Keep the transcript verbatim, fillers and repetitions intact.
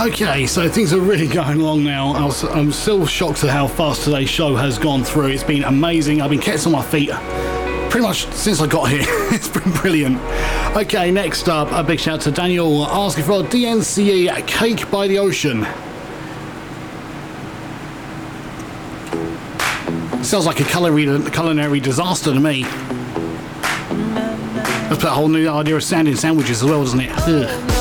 Okay, so things are really going along now. I was, I'm still shocked at how fast today's show has gone through. It's been amazing. I've been kept on my feet pretty much since I got here. It's been brilliant. Okay, next up, a big shout out to Daniel asking for D N C E Cake by the Ocean. Sounds like a culinary, culinary disaster to me. That's put a whole new idea of standing sandwiches as well, doesn't it? Ugh.